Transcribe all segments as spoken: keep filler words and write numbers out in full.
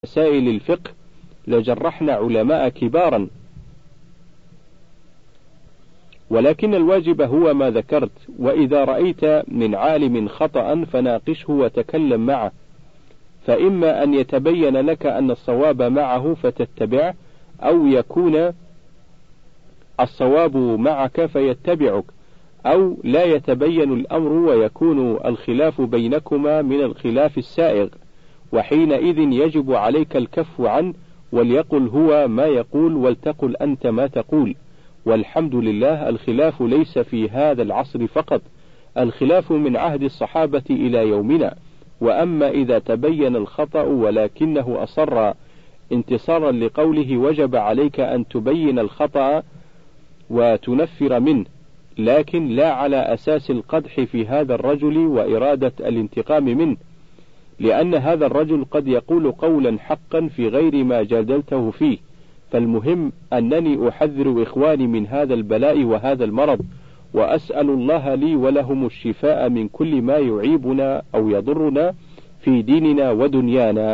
مسائل الفقه لجرحنا علماء كبارا، ولكن الواجب هو ما ذكرت. وإذا رأيت من عالم خطأ فناقشه وتكلم معه، فإما أن يتبين لك أن الصواب معه فتتبعه، أو يكون الصواب معك فيتبعك، أو لا يتبين الأمر ويكون الخلاف بينكما من الخلاف السائغ، وحينئذ يجب عليك الكف عنه، وليقل هو ما يقول ولتقل أنت ما تقول. والحمد لله الخلاف ليس في هذا العصر فقط، الخلاف من عهد الصحابة إلى يومنا. وأما إذا تبين الخطأ ولكنه أصر انتصارا لقوله، وجب عليك أن تبين الخطأ وتنفر منه، لكن لا على أساس القدح في هذا الرجل وإرادة الانتقام منه، لأن هذا الرجل قد يقول قولا حقا في غير ما جادلته فيه. فالمهم أنني أحذر إخواني من هذا البلاء وهذا المرض، وأسأل الله لي ولهم الشفاء من كل ما يعيبنا أو يضرنا في ديننا ودنيانا.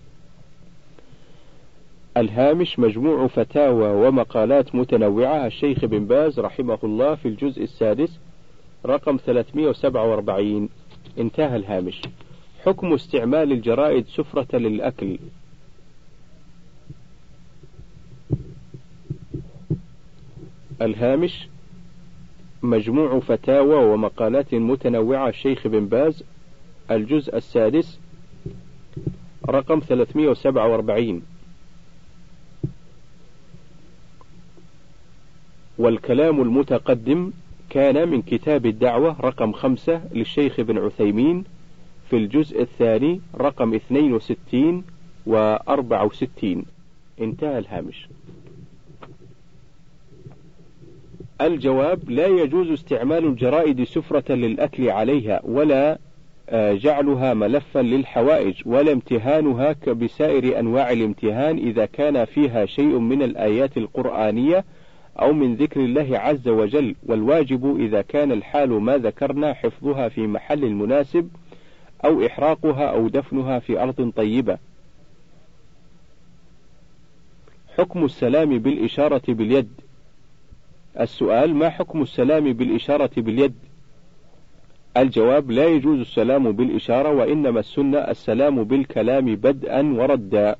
الهامش: مجموع فتاوى ومقالات متنوعة الشيخ بن باز رحمه الله في الجزء السادس رقم ثلاثمائة وسبعة وأربعين. انتهى الهامش. حكم استعمال الجرائد سفرة للأكل. الهامش: مجموع فتاوى ومقالات متنوعة الشيخ بن باز الجزء السادس رقم ثلاثمائة وسبعة وأربعين. والكلام المتقدم كان من كتاب الدعوة رقم خمسة للشيخ بن عثيمين في الجزء الثاني رقم اثنين وستين وأربعة وستين. انتهى الهامش. الجواب: لا يجوز استعمال الجرائد سفرة للأكل عليها، ولا جعلها ملفا للحوائج، ولا امتهانها كبسائر أنواع الامتهان إذا كان فيها شيء من الآيات القرآنية أو من ذكر الله عز وجل. والواجب إذا كان الحال ما ذكرنا حفظها في محل المناسب، أو إحراقها أو دفنها في أرض طيبة. حكم السلام بالإشارة باليد. السؤال: ما حكم السلام بالإشارة باليد؟ الجواب: لا يجوز السلام بالإشارة، وإنما السنة السلام بالكلام بدءا وردا.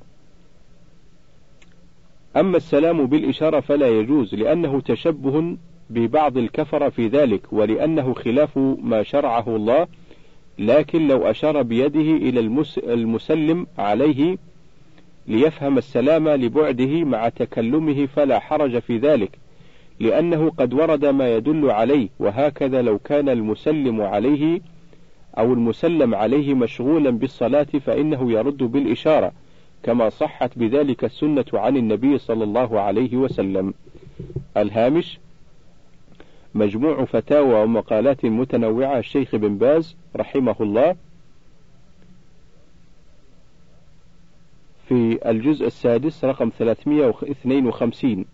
أما السلام بالإشارة فلا يجوز، لأنه تشبه ببعض الكفر في ذلك، ولأنه خلاف ما شرعه الله. لكن لو أشار بيده إلى المسلم عليه ليفهم السلام لبعده مع تكلمه فلا حرج في ذلك، لأنه قد ورد ما يدل عليه. وهكذا لو كان المسلم عليه أو المسلم عليه مشغولا بالصلاة فإنه يرد بالإشارة، كما صحت بذلك السنة عن النبي صلى الله عليه وسلم. الهامش: مجموع فتاوى ومقالات متنوعة الشيخ بن باز رحمه الله في الجزء السادس رقم ثلاثمائة واثنين وخمسين.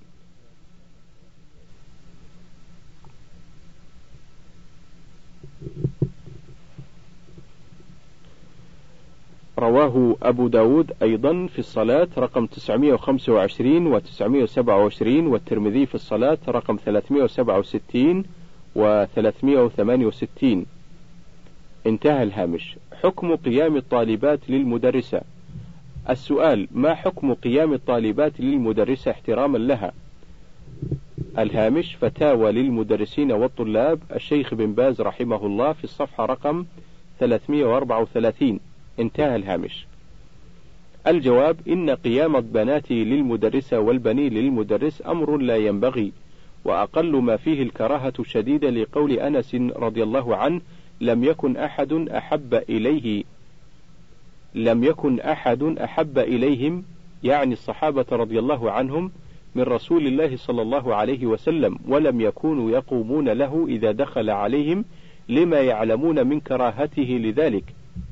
رواه أبو داود أيضا في الصلاة رقم تسعمائة وخمسة وعشرين وتسعمائة وسبعة وعشرين، والترمذي في الصلاة رقم ثلاثمائة وسبعة وستين وثلاثمائة وثمانية وستين. انتهى الهامش. حكم قيام الطالبات للمدرسة. السؤال: ما حكم قيام الطالبات للمدرسة احتراما لها؟ الهامش: فتاوى للمدرسين والطلاب الشيخ بن باز رحمه الله في الصفحة رقم ثلاثمائة وأربعة وثلاثين. انتهى الهامش. الجواب: إن قيام البنات للمدرسة والبنين للمدرس أمر لا ينبغي، وأقل ما فيه الكراهة الشديدة، لقول أنس رضي الله عنه: لم يكن أحد أحب إليه لم يكن أحد أحب إليهم، يعني الصحابة رضي الله عنهم، من رسول الله صلى الله عليه وسلم، ولم يكونوا يقومون له إذا دخل عليهم، لما يعلمون من كراهته لذلك.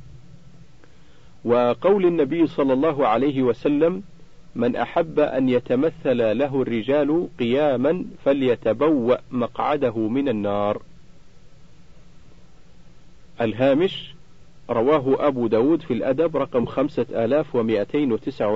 وقول النبي صلى الله عليه وسلم: من أحب أن يتمثل له الرجال قياما فليتبوأ مقعده من النار. الهامش: رواه أبو داود في الأدب رقم خمسة آلاف ومائتين وتسعة